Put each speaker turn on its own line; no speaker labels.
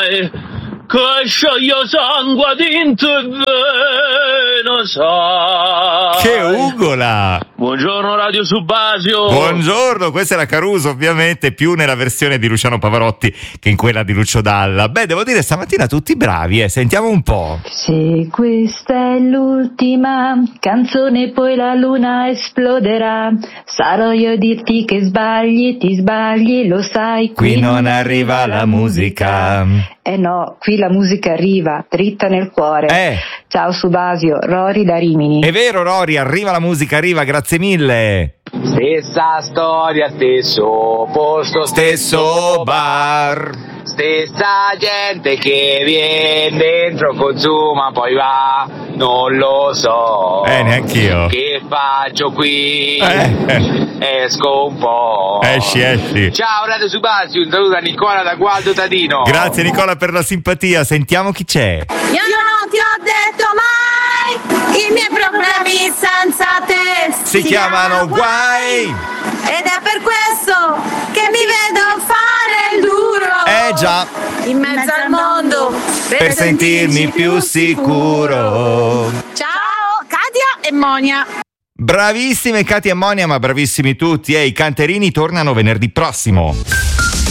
sai che scioglie sangue dentro e veno, sai.
Che ugola!
Buongiorno Radio Subasio.
Buongiorno, questa è la Caruso, ovviamente, più nella versione di Luciano Pavarotti che in quella di Lucio Dalla. Beh, devo dire, stamattina tutti bravi, sentiamo un po'.
Se questa è l'ultima canzone, poi la luna esploderà. Sarò io a dirti che sbagli, ti sbagli, lo sai.
Qui non arriva la musica.
No, qui la musica arriva, dritta nel cuore. Ciao Subasio, Rory da Rimini.
È vero, Rory, arriva la musica, arriva, grazie mille.
Stessa storia, stesso posto,
Stesso bar.
stessa gente che viene dentro, consuma, poi va, non lo so.
Neanch'io.
Che faccio qui? Esco un po'.
Esci.
Ciao Radio Subasio, un saluto a Nicola da Gualdo Tadino.
Grazie Nicola per la simpatia, sentiamo chi c'è.
Io non ti ho detto mai i miei problemi senza te
Si chiamano guai.
ed è per questo che mi vedo fare il duro
Già,
in mezzo al mondo
per sentirmi più sicuro.
Ciao Katia e Monia.
Bravissime Katia e Monia, ma bravissimi tutti. I canterini tornano venerdì prossimo.